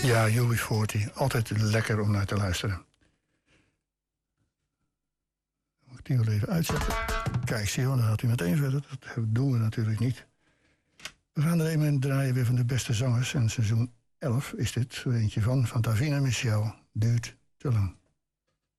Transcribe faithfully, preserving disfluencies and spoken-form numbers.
Ja, U B veertig. Altijd lekker om naar te luisteren. Moet ik die wel even uitzetten? Kijk, zie je wel, dan gaat hij meteen verder. Dat doen we natuurlijk niet. We gaan er even draaien weer van de beste zangers. En seizoen elf is dit. Zo eentje van, van Davina Michel. Duurt te lang.